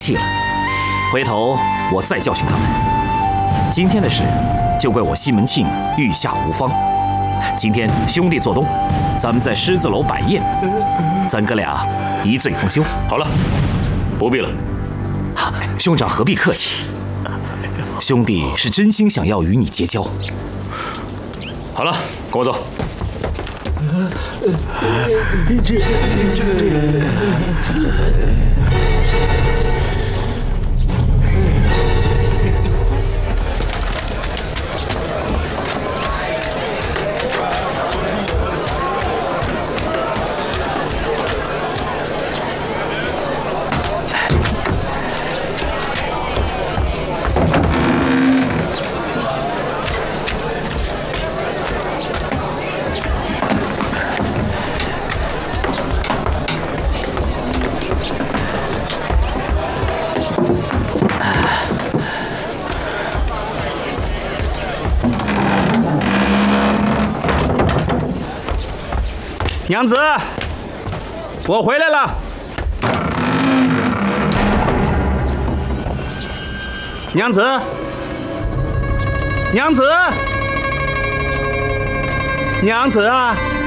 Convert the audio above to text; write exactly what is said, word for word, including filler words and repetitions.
气了，回头我再教训他们。今天的事，就怪我西门庆御下无方。今天兄弟做东，咱们在狮子楼摆宴，咱哥俩一醉方休。 好了，不必了。 兄长何必客气？兄弟是真心想要与你结交。 好了，跟我走。 这这这。 娘子，我回来了。娘子，娘子，娘子啊！